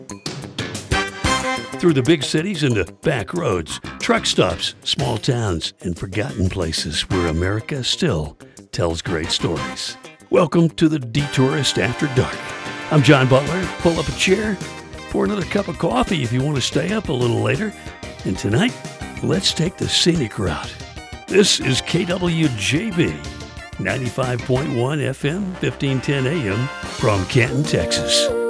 Through the big cities and the back roads, truck stops, small towns, and forgotten places where America still tells great stories. Welcome to the Detourist After Dark. I'm John Butler. Pull up a chair, pour another cup of coffee if you want to stay up a little later. And tonight, let's take the scenic route. This is KWJB, 95.1 FM, 1510 AM from Canton, Texas.